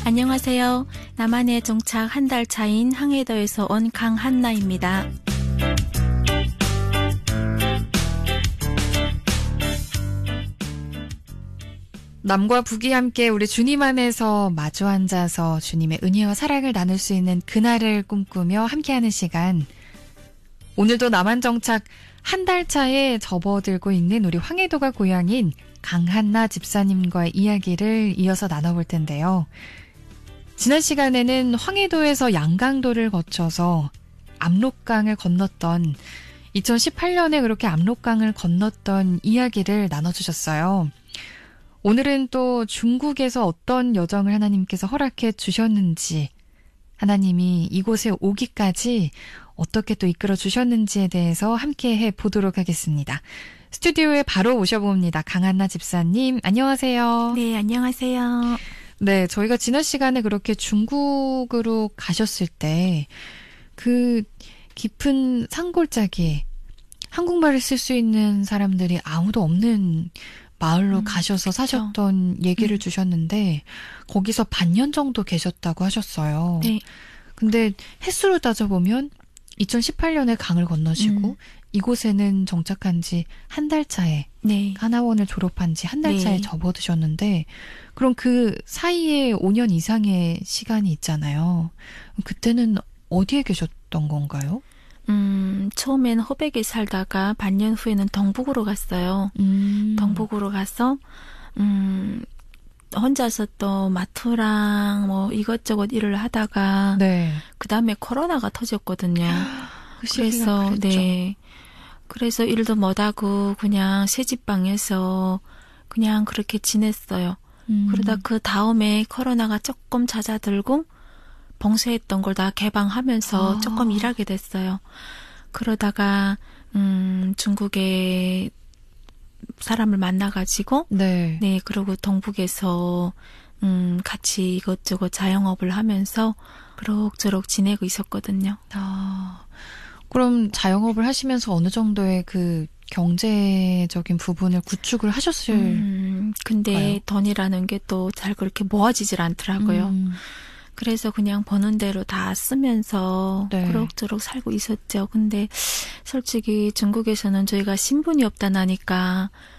안녕하세요. 남한에 정착 한 달 차인 항해도에서 온 강한나입니다. 남과 북이 함께 우리 주님 안에서 마주 앉아서 주님의 은혜와 사랑을 나눌 수 있는 그날을 꿈꾸며 함께하는 시간. 오늘도 남한 정착 한 달 차에 접어들고 있는 우리 황해도가 고향인 강한나 집사님과의 이야기를 이어서 나눠볼 텐데요. 지난 시간에는 황해도에서 양강도를 거쳐서 압록강을 건넜던 2018년에 그렇게 압록강을 건넜던 이야기를 나눠주셨어요. 오늘은 또 중국에서 어떤 여정을 하나님께서 허락해 주셨는지, 하나님이 이곳에 오기까지 어떻게 또 이끌어 주셨는지에 대해서 함께 해보도록 하겠습니다. 스튜디오에 바로 모셔봅니다. 강한나 집사님, 안녕하세요. 네, 안녕하세요. 네, 저희가 지난 시간에 그렇게 중국으로 가셨을 때 그 깊은 산골짜기에 한국말을 쓸 수 있는 사람들이 아무도 없는 마을로 가셔서 사셨던 얘기를 주셨는데 거기서 반년 정도 계셨다고 하셨어요. 네. 근데 횟수로 따져보면 2018년에 강을 건너시고 이곳에는 정착한 지 한 달 차에 네. 하나원을 졸업한 지 한 달 차에 네. 접어드셨는데 그럼 그 사이에 5년 이상의 시간이 있잖아요. 그때는 어디에 계셨던 건가요? 처음엔 호백에 살다가 반년 후에는 동북으로 갔어요. 동북으로 가서 혼자서 또 마트랑 뭐 이것저것 일을 하다가 네. 그 다음에 코로나가 터졌거든요. 그 시기가 그래서 그랬죠. 네. 그래서 일도 못하고 그냥 새집방에서 그냥 그렇게 지냈어요. 그러다 그 다음에 코로나가 조금 잦아들고 봉쇄했던 걸 다 개방하면서 조금 일하게 됐어요. 그러다가 중국에 사람을 만나가지고 네. 네, 그리고 동북에서 같이 이것저것 자영업을 하면서 그럭저럭 지내고 있었거든요. 그럼 자영업을 하시면서 어느 정도의 그 경제적인 부분을 구축을 하셨을 근데 돈이라는 게 또 잘 그렇게 모아지질 않더라고요. 그래서 그냥 버는 대로 다 쓰면서 네. 그럭저럭 살고 있었죠. 근데 솔직히 중국에서는 저희가 신분이 없다 나니까